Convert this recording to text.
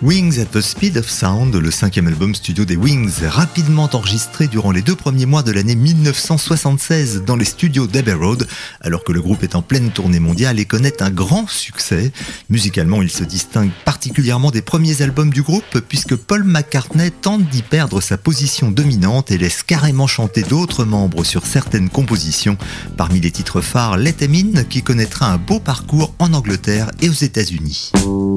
Wings at the Speed of Sound, le 5e album studio des Wings, rapidement enregistré durant les 2 premiers mois de l'année 1976 dans les studios d'Abbey Road, alors que le groupe est en pleine tournée mondiale et connaît un grand succès. Musicalement, il se distingue particulièrement des premiers albums du groupe, puisque Paul McCartney tente d'y perdre sa position dominante et laisse carrément chanter d'autres membres sur certaines compositions. Parmi les titres phares, Let 'Em In, qui connaîtra un beau parcours en Angleterre et aux États-Unis.